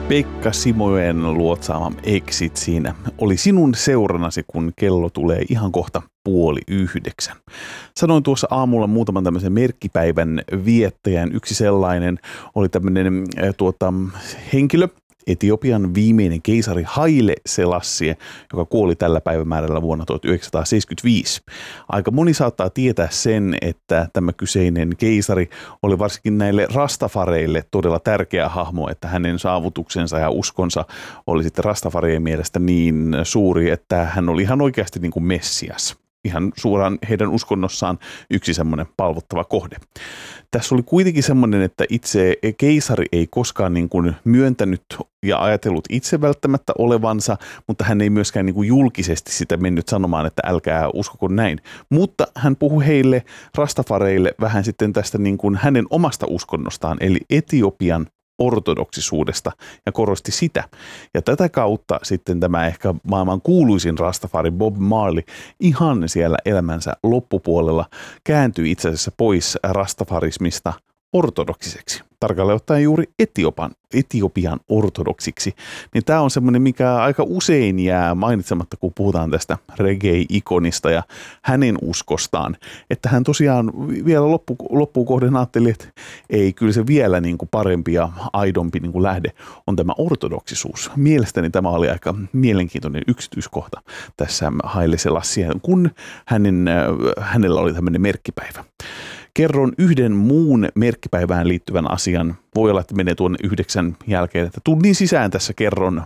Pekka Simoen luotsaama Exit siinä oli sinun seuranasi, kun kello tulee ihan kohta 8:30. Sanoin tuossa aamulla muutaman tämmöisen merkkipäivän viettäjän. Yksi sellainen oli tämmöinen henkilö, Etiopian viimeinen keisari Haile Selassie, joka kuoli tällä päivämäärällä vuonna 1975. Aika moni saattaa tietää sen, että tämä kyseinen keisari oli varsinkin näille rastafareille todella tärkeä hahmo, että hänen saavutuksensa ja uskonsa oli sitten rastafarien mielestä niin suuri, että hän oli ihan oikeasti niin kuin Messias. Ihan suoraan heidän uskonnossaan yksi semmoinen palvottava kohde. Tässä oli kuitenkin semmoinen, että itse keisari ei koskaan niin kuin myöntänyt ja ajatellut itse välttämättä olevansa, mutta hän ei myöskään niin kuin julkisesti sitä mennyt sanomaan, että älkää uskoko näin. Mutta hän puhui heille rastafareille vähän sitten tästä niin kuin hänen omasta uskonnostaan, eli Etiopian ortodoksisuudesta, ja korosti sitä. Ja tätä kautta sitten tämä ehkä maailman kuuluisin rastafari Bob Marley ihan siellä elämänsä loppupuolella kääntyi itse asiassa pois rastafarismista ortodoksiseksi. Tarkalleen ottaen juuri Etiopian ortodoksiksi. Niin tämä on semmoinen, mikä aika usein jää mainitsematta, kun puhutaan tästä reggae-ikonista ja hänen uskostaan. Että hän tosiaan vielä loppuun kohden ajatteli, että ei, kyllä se vielä niin kuin parempi ja aidompi niin kuin lähde on tämä ortodoksisuus. Mielestäni tämä oli aika mielenkiintoinen yksityiskohta tässä Haile Selassieen, kun hänellä oli tämmöinen merkkipäivä. Kerron yhden muun merkkipäivään liittyvän asian. Voi olla, että menee tuonne 9 jälkeen, että tunnin sisään tässä kerron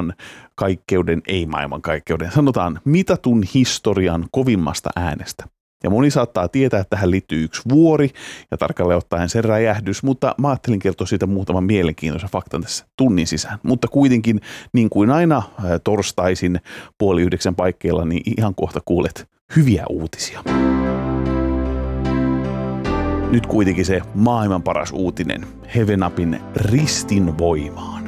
maailmankaikkeuden, sanotaan mitatun historian kovimmasta äänestä. Ja moni saattaa tietää, että tähän liittyy yksi vuori ja tarkalleen ottaen sen räjähdys, mutta mä ajattelin kertoa siitä muutaman mielenkiintoisen faktan tässä tunnin sisään. Mutta kuitenkin, niin kuin aina torstaisin 8:30 paikkeilla, niin ihan kohta kuulet hyviä uutisia. Nyt kuitenkin se maailman paras uutinen, Heaven Upin ristin voimaan.